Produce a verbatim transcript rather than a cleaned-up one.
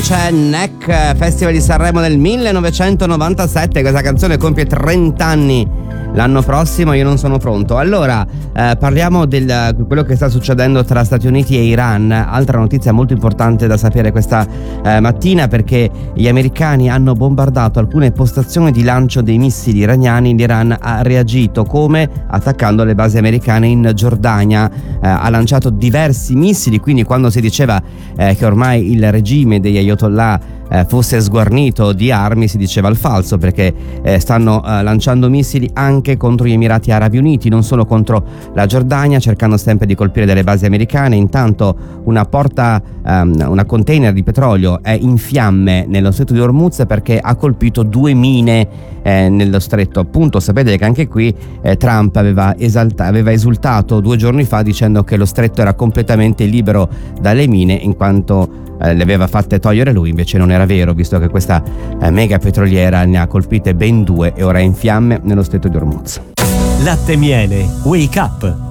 C'è Neck, Festival di Sanremo del millenovecentonovantasette, questa canzone compie trenta anni l'anno prossimo, io non sono pronto. Allora, eh, parliamo di quello che sta succedendo tra Stati Uniti e Iran. Altra notizia molto importante da sapere questa eh, mattina, perché gli americani hanno bombardato alcune postazioni di lancio dei missili iraniani. L'Iran ha reagito come? Attaccando le basi americane in Giordania. Eh, ha lanciato diversi missili, quindi quando si diceva eh, che ormai il regime degli Ayatollah Eh, fosse sguarnito di armi, si diceva il falso, perché eh, stanno eh, lanciando missili anche contro gli Emirati Arabi Uniti, non solo contro la Giordania, cercando sempre di colpire delle basi americane. Intanto una porta, um, una container di petrolio è in fiamme nello stretto di Hormuz perché ha colpito due mine eh, nello stretto. Appunto, sapete che anche qui eh, Trump aveva, esalta- aveva esultato due giorni fa dicendo che lo stretto era completamente libero dalle mine, in quanto eh, le aveva fatte togliere lui. Invece non era vero, visto che questa eh, mega petroliera ne ha colpite ben due e ora è in fiamme nello stretto di Hormuz. Latte Miele Wake Up.